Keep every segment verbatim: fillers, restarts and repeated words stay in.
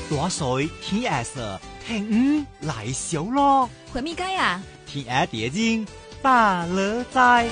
大水天黑色，聽五來小咯。 回咪街啊？ 天黑電影大樂在。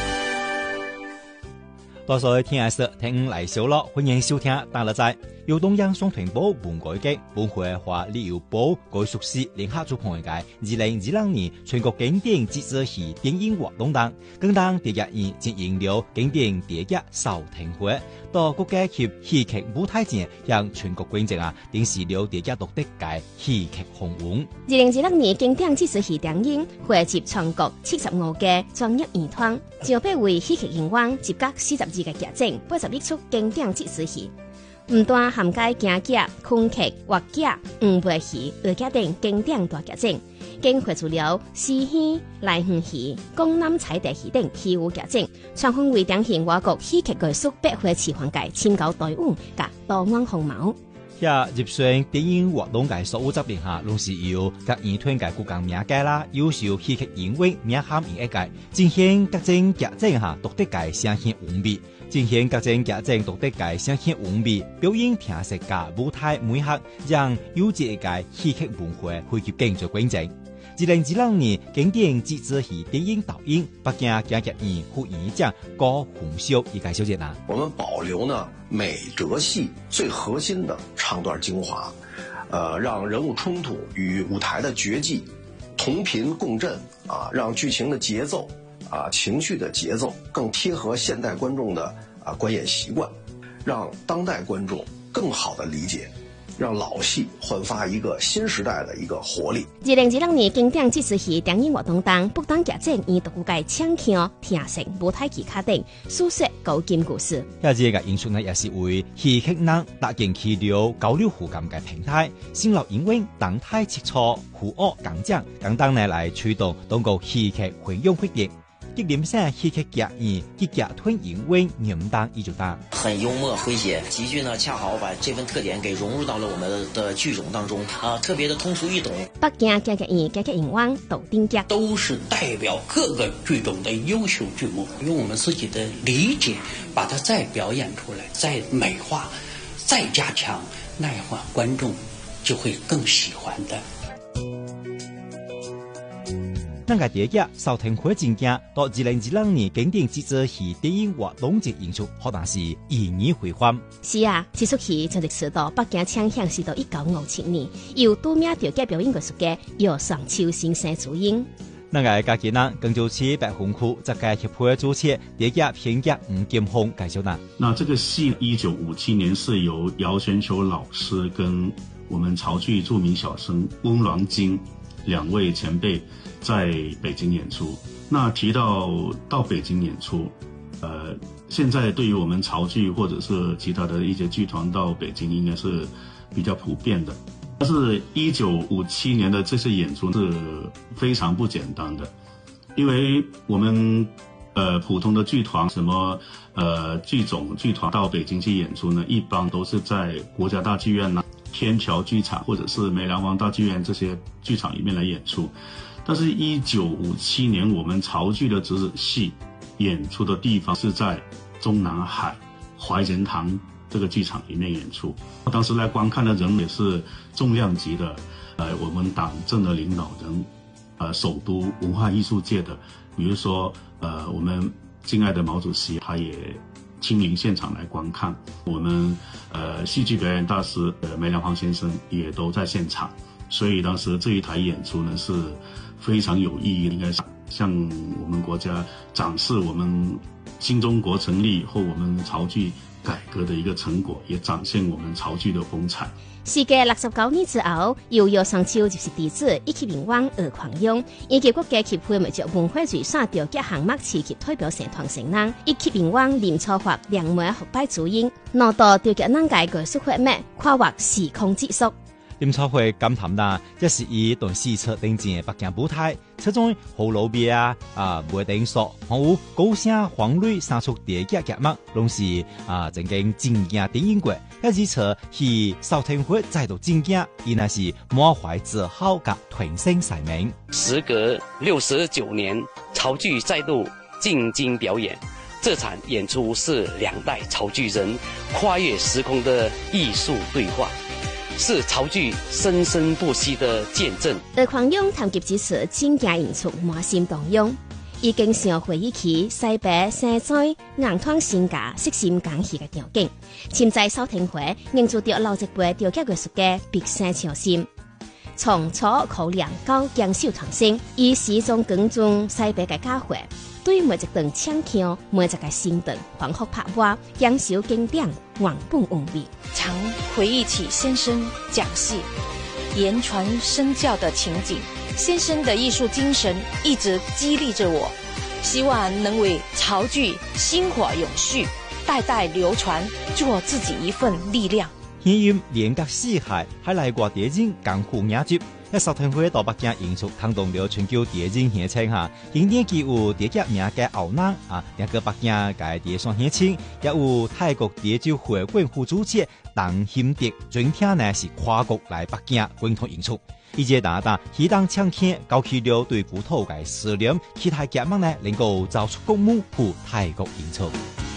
大水天黑色，聽五來小咯。歡迎收聽大樂在。由東央雙團報本改嘅本會話旅遊部改屬是聯合主辦嘅二零二兩年全國經典節節戲電影活動檔，更當第一年進行了經典電影首映會，到國家級戲劇舞台前向全國觀眾啊展示了電影獨特嘅戲劇風雲。 二零二兩年經典節節戲電影匯集全國七十五個專業演團，招聘為戲劇人員集結四十二個劇種，八十二出經典節節戲。唔單涵蓋京劇、昆劇、話劇、五味戲、二劇等經典大劇種，更匯出了詩戲、來園戲、江南彩蝶戲等戲舞劇種，全分為典型外國戲劇藝術百花齊放界千九隊伍甲多樣風貌。 遐入選電影活動界所有執行下，攏是由各演團界骨幹名界啦，優秀戲劇演員名喊演一界，展現各種劇種下獨特界聲線韻味。展現各種劇種獨特界聲線韻味，表演聽色甲舞台美學，讓優質嘅戲劇文化匯集更多觀眾。二零二兩年經典節節戲電影導演，北京京劇院副院長高鴻秀一介紹者啦。 我們保留呢每折戲最核心的唱段精華，呃，讓人物衝突與舞台的絕技同頻共振啊，讓劇情的節奏啊，情緒的節奏更貼合現代觀眾的啊觀演習慣，讓當代觀眾更好的理解，讓老戲煥發一個新時代的一個活力。 二零二兩年經典節節戲電影活動檔，不單劇種以獨界唱腔、聽色、舞台技巧等書寫古今故事。 下節嘅演出呢，也是為戲劇人搭建起了交流互感嘅平台，先留演員動態切磋、互學講講，簡單呢來驅動當個戲劇回用活動。吉林省戲劇劇院劇劇團演員任當一組大， 很幽默詼諧，戲劇呢恰好把這份特點給融入到了我們的劇種當中，啊，特別的通俗易懂。 北京京劇院京劇演員杜定吉都是代表各個劇種的優秀劇目，用我們自己的理解，把它再表演出來，再美化，再加強，那樣話觀眾就會更喜歡的。 咱個電影首映會進行到二零二兩年經典節節戲電影活動節演出，可能是意義輝煌。 是啊，這出戲從歷史到北京창響是到一九五七年，由多名調解表演藝術家由上秋先生主演。 咱個家己人更就似白雲區這個協會主持電影編劇吳金紅介紹呢。 那這個戲一九五七年是由姚玄秋老師跟我們潮劇著名小生翁鑾京兩位前輩在北京演出。那提到到北京演出，呃，現在對於我們潮劇或者是其他的一些劇團到北京應該是比較普遍的。但是一九五七年的這些演出是非常不簡單的，因為我們呃普通的劇團，什麼呃劇種劇團到北京去演出呢，一般都是在國家大劇院啦、天橋劇場或者是梅蘭王大劇院這些劇場裡面來演出。但是一九五七年我們潮劇的直子戲演出的地方是在中南海懷仁堂這個劇場裡面演出。當時來觀看的人也是重量級的，呃，我們黨政的領導人，呃，首都文化藝術界的，比如說，呃，我們敬愛的毛主席，他也親臨現場來觀看。我們，呃，戲劇表演大師，呃，梅蘭芳先生也都在現場。所以當時這一台演出呢，是非常有意義，應該是向我們國家展示我們新中國成立以後我們潮劇改革的一個成果，也展現我們潮劇的風采。 時隔六十九年之後，由姚上秋就是弟子以及演員而狂用，以及國家協會為着文化遺產調解項目持續代表社團成員，以及演員林超華兩枚合擺主演，攞到調解難解藝術活脈，跨越時空之速。 林超華感嘆啦，這是以段視察頂尖北京舞台，這種好老味啊啊，梅頂索，還有高聲黃磊三出電影節目，攏是啊曾經經驗電影過。一支車去首映會再度經驗，伊那是滿懷自豪甲團聲曬命。 時隔六十九年，潮劇再度進京表演，這場演出是兩代潮劇人跨越時空的藝術對話。 是曹剧生生不息的见证。 而狂涌谈及之时，真假引出满心动容。伊经常回忆起西北生灾硬吞性格、悉心讲戏嘅条件，潛在收聽會凝住着老一輩調教藝術嘅畢生潮心。從初考量到堅守創新，以始終耕種西北嘅教會，對每一段唱腔、每一個身段反覆拍挖，堅守經典，原本無味。 常回憶起先生講戲、言傳身教的情景。先生的藝術精神一直激勵着我，希望能為曹劇薪火永續，代代流傳，做自己一份力量。 現任連隔四海，喺嚟過電影艱苦演出，喺收聽會到北京演出，聽動了全球電影獻青下，經典劇有電影名嘅牛腩啊，兩個北京嘅電商獻青，也有泰國電影會館副主席鄧興德，專聽呢是跨國來北京共同演出。一節打打，喜當唱片高起了對古土嘅思念，其他節目呢能夠走出公務赴泰國演出。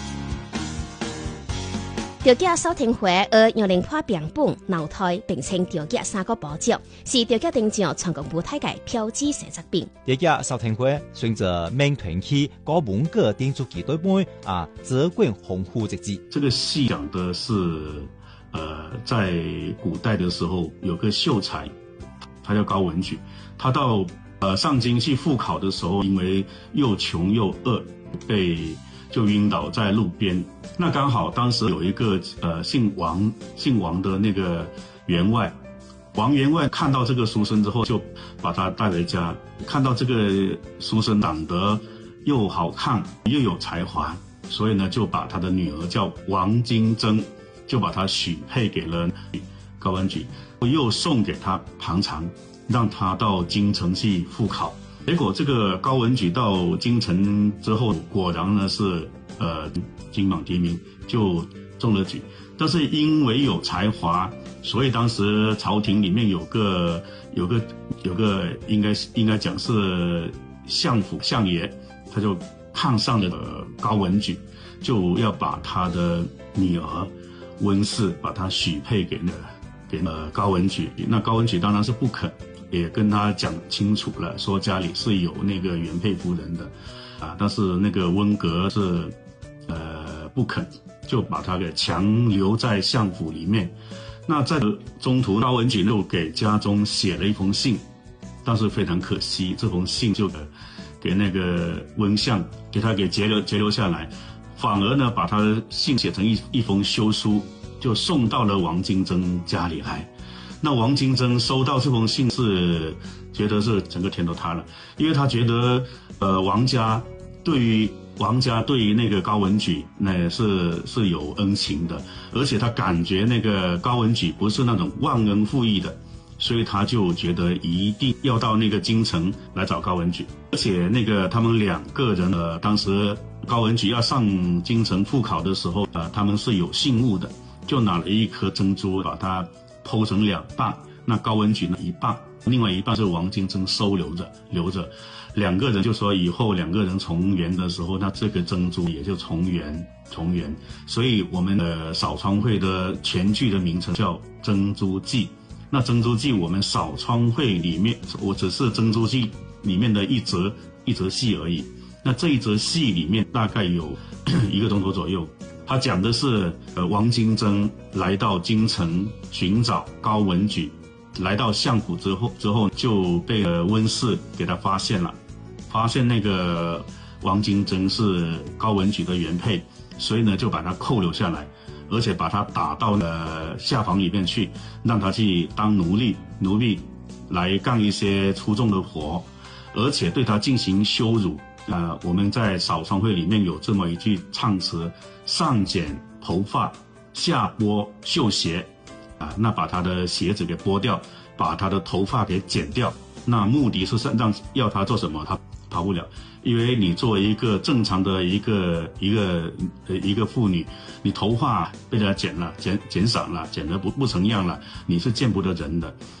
調教收聽會而讓人跨標本、腦台並稱調教三個寶座，是調教定將全國舞台嘅標誌性作品。調教收聽會隨着名團戲高文革電視劇對本啊，澤貫豐富之際。 這個戲講的是，呃，在古代的時候有個秀才。他叫高文舉，他到呃上京去赴考的時候，因為又窮又餓，被就暈倒在路邊。那剛好當時有一個呃姓王姓王的那個員外，王員外看到這個書生之後，就把他帶回家。看到這個書生長得又好看又有才華，所以呢就把他的女兒叫王金珍，就把他許配給了高文舉。又送給他龐長，讓他到京城去赴考。結果這個高文舉到京城之後，果然呢是呃金榜題名，就中了舉。但是因為有才華，所以當時朝廷裡面有個有個有個應該應該講是相府相爺，他就看上了高文舉，就要把他的女兒溫氏把他許配給那個。給呃高文舉，那高文舉當然是不肯，也跟他講清楚了，說家裡是有那個原配夫人的，啊，但是那個溫格是，呃不肯，就把他給強留在相府裡面。那在中途，高文舉就給家中寫了一封信，但是非常可惜，這封信就給那個溫相給他給截留截留下來，反而呢把他的信寫成一一封休書。就送到了王金珍家裡來，那王金珍收到這封信是覺得是整個天都塌了，因為他覺得，呃，王家對於王家對於那個高文舉那是是有恩情的，而且他感覺那個高文舉不是那種忘恩負義的，所以他就覺得一定要到那個京城來找高文舉，而且那個他們兩個人，呃，當時高文舉要上京城赴考的時候，呃，他們是有信物的。就拿了一顆珍珠，把它剖成兩半。那高文舉呢一半，另外一半是王金珍收留着留着。兩個人就說以後兩個人重圓的時候，那這個珍珠也就重圓重圓。所以我們的掃窗會的全劇的名稱叫《珍珠記》。那《珍珠記》我們掃窗會裏面，我只是《珍珠記》裏面的一則一則戲而已。那這一則戲裏面大概有一個鐘頭左右。他講的是，呃，王金珍來到京城尋找高文舉，來到相府之後，之後就被呃溫氏給他發現了，發現那個王金珍是高文舉的原配，所以呢就把他扣留下來，而且把他打到了下房裡面去，讓他去當奴隸，奴隸來幹一些粗重的活，而且對他進行羞辱。呃，我們在掃窗會裡面有這麼一句唱詞：上剪頭髮，下剝繡鞋，啊，那把他的鞋子給剝掉，把他的頭髮給剪掉，那目的是讓要他做什麼，他跑不了，因為你作為一個正常的一個一個呃一個婦女，你頭髮被他剪了，剪剪少了，剪得不不成樣了，你是見不得人的。